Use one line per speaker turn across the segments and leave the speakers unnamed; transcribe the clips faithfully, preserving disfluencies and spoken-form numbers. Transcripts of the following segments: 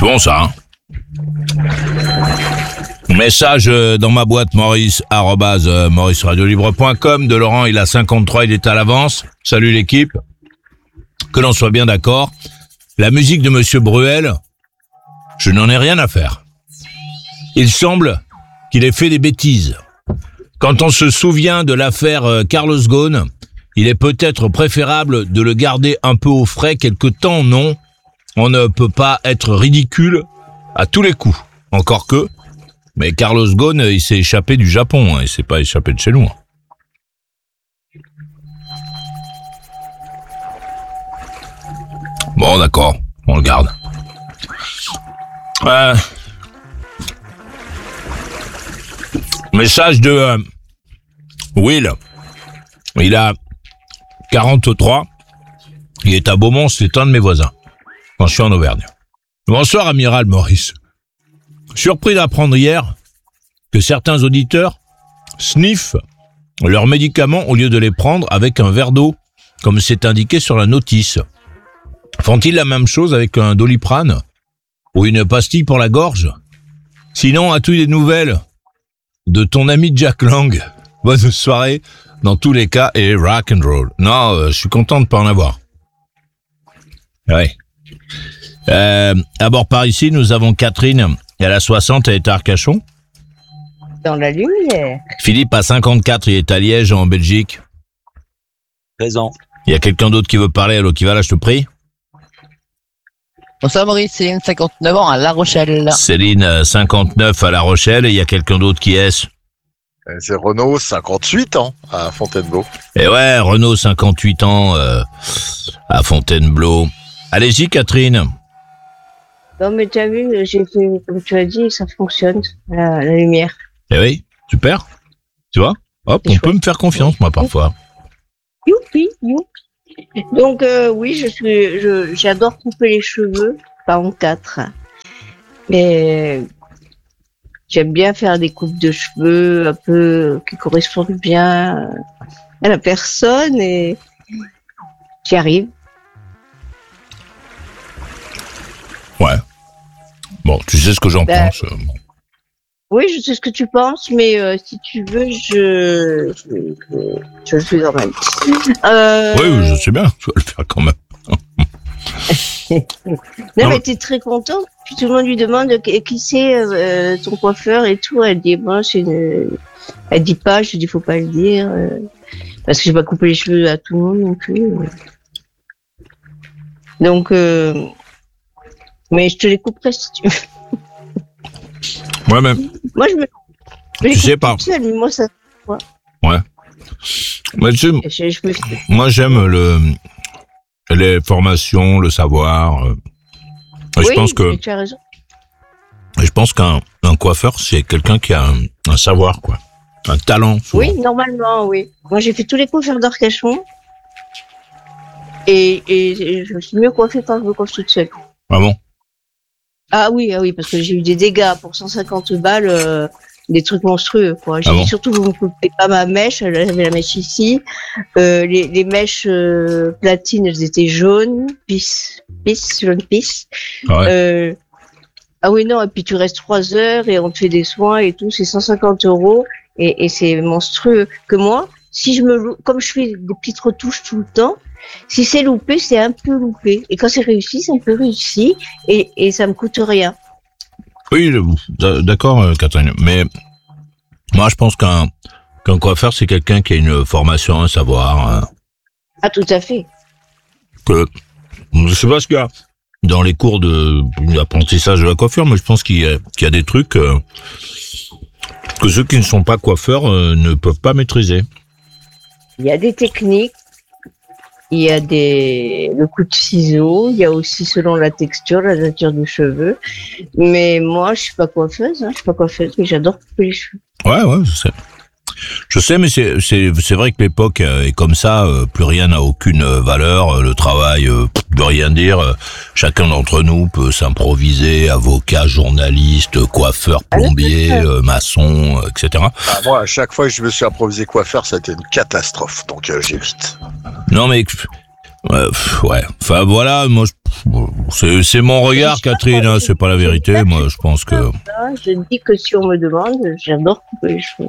bon ça, hein. Message dans ma boîte maurice arobase maurice radio libre point com de Laurent, il a cinquante-trois, il est à l'avance. Salut l'équipe. Que l'on soit bien d'accord, la musique de Monsieur Bruel, je n'en ai rien à faire. Il semble qu'il ait fait des bêtises. Quand on se souvient de l'affaire Carlos Ghosn, il est peut-être préférable de le garder un peu au frais quelque temps, non ? On ne peut pas être ridicule à tous les coups. Encore que, mais Carlos Ghosn, il s'est échappé du Japon, hein, il s'est pas échappé de chez nous. Bon, d'accord, on le garde. Euh... Message de euh, Will. Il a quarante-trois. Il est à Beaumont, c'est un de mes voisins. Quand je suis en Auvergne. Bonsoir, amiral Maurice. Surpris d'apprendre hier que certains auditeurs sniffent leurs médicaments au lieu de les prendre avec un verre d'eau, comme c'est indiqué sur la notice. Font-ils la même chose avec un Doliprane ou une pastille pour la gorge? Sinon, as-tu des nouvelles de ton ami Jack Lang? Bonne soirée, dans tous les cas, et rock and roll. Non, euh, je suis content de pas en avoir. Ouais. Euh, à bord par ici, nous avons Catherine. Elle a soixante, elle est à Arcachon.
Dans la lumière.
Philippe a cinquante-quatre, il est à Liège, en Belgique.
Présent.
Il y a quelqu'un d'autre qui veut parler, allô, qui va là, je te prie.
Bonsoir Maurice, Céline, cinquante-neuf ans, à La Rochelle.
Céline, cinquante-neuf, à La Rochelle, et il y a quelqu'un d'autre qui est.
C'est Renaud, cinquante-huit ans, à Fontainebleau.
Et ouais, Renaud, cinquante-huit ans, euh, à Fontainebleau. Allez-y, Catherine.
Non, mais tu as vu, j'ai fait, comme tu as dit, ça fonctionne, la, la lumière.
Eh oui, super. Tu vois? Hop,
C'est
on
chouette.
peut me faire confiance, moi, parfois.
Youpi, youpi. Donc, euh, oui, je suis, je, j'adore couper les cheveux, pas en quatre. Mais j'aime bien faire des coupes de cheveux un peu qui correspondent bien à la personne et j'y arrive.
Ouais. Bon, tu sais ce que j'en
Ben,
pense. euh, bon.
Oui, je sais ce que tu penses, mais euh, si tu veux, je, je, je, je le fais quand même. Euh...
Oui, oui, je sais bien, tu vas le faire quand même.
Non,
Non,
mais t'es très contente. Puis tout le monde lui demande qui qui c'est euh, ton coiffeur et tout. Elle dit bon, c'est une... Elle dit pas. Je dis faut pas le dire euh, parce que j'ai pas coupé les cheveux à tout le monde non plus. Donc, euh... mais je te les couperai si tu veux.
Ouais, mais
Moi, je me. Je les
Tu sais
coupe
pas.
toute seule, mais moi ça.
mais tu sais,
Je, je me fais.
moi j'aime le les formations, le savoir. euh, et je
Oui,
pense que
mais tu as raison.
je pense qu'un un coiffeur c'est quelqu'un qui a un, un savoir, quoi, un talent. Souvent.
Oui, normalement, oui. Moi, j'ai fait tous les coiffeurs d'Arcachon. Et, et, et je me suis mieux coiffée quand je me coiffe toute seule.
Ah bon?
Ah oui, ah oui, parce que j'ai eu des dégâts pour cent cinquante balles, euh, des trucs monstrueux, quoi. J'ai
Ah
dit
bon
surtout, vous ne coupez pas ma mèche, j'avais la mèche ici. Euh, les, les mèches euh, platines, elles étaient jaunes, pisse, pisse, jaune pisse.
Ah ouais.
Euh, ah oui, non, et puis tu restes trois heures et on te fait des soins et tout, c'est cent cinquante euros et, et c'est monstrueux. Que moi, si je me lou- comme je fais des petites retouches tout le temps, si c'est loupé, c'est un peu loupé. Et quand c'est réussi, c'est un peu réussi et, et ça me coûte rien.
Oui, je- d'accord, euh, Catherine. Mais moi, je pense qu'un qu'un coiffeur, c'est quelqu'un qui a une formation, un savoir. hein,
Ah, tout à fait.
que je sais pas ce qu'il y a dans les cours de d'apprentissage de la coiffure, mais je pense qu'il y a, qu'il y a des trucs euh, que ceux qui ne sont pas coiffeurs euh, ne peuvent pas maîtriser.
Il y a des techniques. Il y a des, le coup de ciseau, il y a aussi selon la texture, la nature du cheveu. Mais moi, je suis pas coiffeuse, hein, je suis pas coiffeuse, mais j'adore couper les cheveux.
Ouais, ouais, je sais. Je sais, mais c'est c'est c'est vrai que l'époque euh, est comme ça. euh, Plus rien n'a aucune euh, valeur. euh, Le travail euh, ne veut rien dire. euh, Chacun d'entre nous peut s'improviser avocat, journaliste, coiffeur, plombier, euh, maçon, euh, et cetera.
Ah, moi, à chaque fois que je me suis improvisé coiffeur, ça a été une catastrophe, donc euh, j'évite.
Non mais euh, pff, ouais. Enfin voilà, moi je, c'est, c'est mon regard, Catherine, hein, c'est pas la vérité. Moi, je pense que...
Je dis que si on me demande, j'adore couper les cheveux.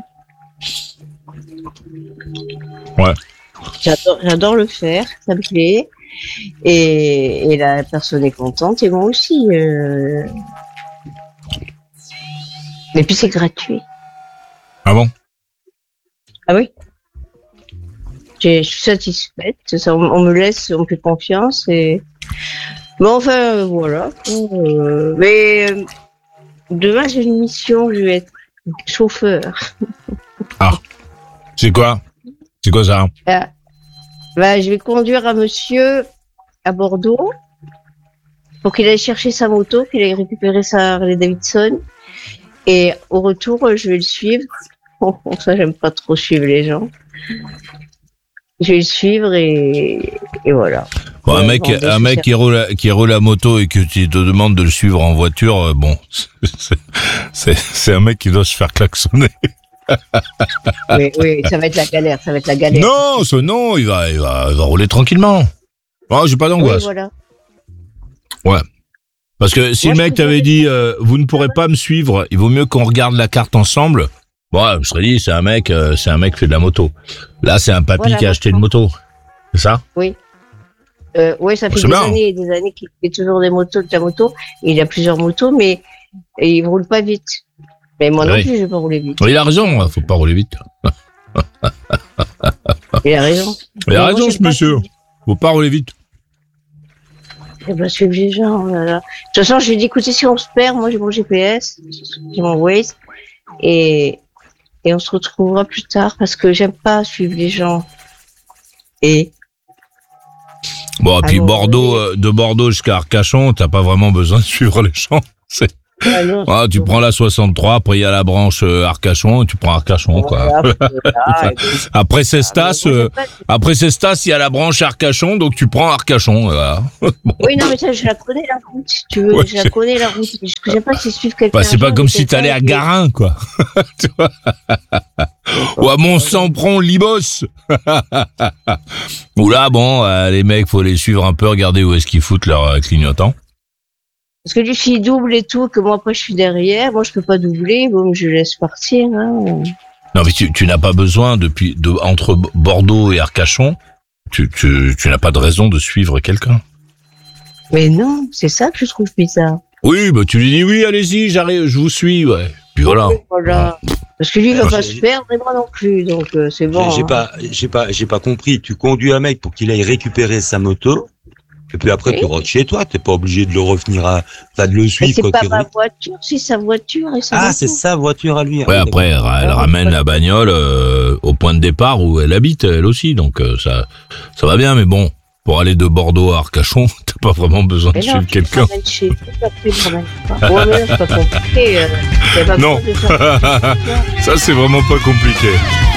Ouais.
J'adore, j'adore le faire, ça me plaît. Et, et la personne est contente, et moi aussi. Euh... Et puis c'est gratuit.
Ah bon?
Ah oui. Je suis satisfaite. Ça, on, on me laisse, on me fait confiance. Et... Bon, enfin, euh, voilà. Euh, mais euh, demain, j'ai une mission, je vais être chauffeur.
Ah, c'est quoi? C'est quoi ça?
Ah. Bah, je vais conduire un monsieur à Bordeaux pour qu'il aille chercher sa moto, qu'il aille récupérer sa Harley Davidson. Et au retour, je vais le suivre. Bon, ça, j'aime pas trop suivre les gens. Je vais le suivre et, et voilà.
Bon, un
Ouais,
mec,
bon,
un mec qui roule, qui roule la moto et que tu te demandes de le suivre en voiture, euh, bon, c'est, c'est, c'est un mec qui doit se faire klaxonner.
Oui, oui, ça va être la galère, ça va être la galère.
Non, ce, non, il va, il va, il va rouler tranquillement. Oh, j'ai pas
Oui,
d'angoisse.
voilà.
Ouais. Parce que si
Moi,
le
je
mec
préfère-
t'avait dit, euh, vous ne pourrez pas me suivre, il vaut mieux qu'on regarde la carte ensemble. Bon, je serais dit, c'est un mec, euh, c'est un mec qui fait de la moto. Là, c'est un papy
Voilà,
qui a acheté une
maintenant.
moto. C'est ça?
Euh, oui, ça fait
C'est
des
bien.
années et des années qu'il fait toujours des motos, de la moto. Il a plusieurs motos, mais il ne roule pas vite. Mais moi non
Oui.
plus, je vais pas rouler vite.
Oui, il a raison, faut pas rouler vite.
Il a raison.
Il a
Mais
raison,
moi,
ce
j'aime pas
monsieur.
suivre-
Faut pas rouler vite.
j'aime pas suivre les gens. Oh là là. De toute façon, je lui ai dit, écoutez, si on se perd, moi j'ai mon G P S, j'ai mon Waze, et, et on se retrouvera plus tard parce que j'aime pas suivre les gens. Et
Bon, et puis
Alors,
Bordeaux,
oui.
euh, de Bordeaux jusqu'à Arcachon, t'as pas vraiment besoin de suivre les gens. C'est...
ah non,
Ah, tu prends la soixante-trois, après il y a la branche euh, Arcachon, et tu prends Arcachon, quoi.
Voilà, voilà, et puis-
Après Cestas,
Ah, mais moi,
euh,
j'aime pas-
après Cestas, il y a la branche Arcachon, donc tu prends Arcachon, voilà.
Oui, non, mais ça, je la connais, la route, si tu veux.
Ouais,
je la
c'est-
connais, la route. Ce que j'aime pas, c'est suivre quelqu'un.
Bah, c'est pas
genre,
comme
ou
si t'allais à
quelqu'un qui-
Garin, quoi. Tu vois. Ou à Mont-Sampron, Libos. Ou là, bon, euh, les mecs, faut les suivre un peu, regarder où est-ce qu'ils foutent leur euh, clignotant.
Parce que lui, s'il double et tout, que moi, après, je suis derrière, moi, je peux pas doubler, bon, je laisse partir, hein.
Non, mais tu, tu n'as pas besoin, depuis, de, entre B- Bordeaux et Arcachon, tu, tu, tu n'as pas de raison de suivre quelqu'un.
Mais non, c'est ça que je trouve bizarre.
Oui, bah, tu lui dis, oui, allez-y, j'arrive, je vous suis, ouais. Puis voilà.
Voilà. Parce que lui, il va
Ouais,
pas
j'ai-
se perdre, et moi non plus, donc, euh, c'est bon.
J'ai
hein.
pas, j'ai pas, j'ai pas compris. Tu conduis un mec pour qu'il aille récupérer sa moto, et puis après
Oui.
tu rentres chez toi. T'es pas obligé de le revenir à, enfin, de le
Mais
suivre
c'est
quand
pas
il
ma
roule.
voiture, c'est sa voiture et sa
Ah,
moto.
c'est sa voiture à lui.
Ouais,
Ah,
après, elle, elle
Ah,
ramène
ouais.
la bagnole euh, au point de départ où elle habite, elle aussi. Donc, euh, ça, ça va bien, mais bon, pour aller de Bordeaux à Arcachon, t'as pas vraiment besoin de
Mais non,
suivre
tu le
quelqu'un.
ramènes chez toi, après, tu le ramènes pas. Ouais, mais là, c'est pas compliqué. euh, y a pas
Non.
besoin de faire-
Ça, c'est vraiment pas compliqué.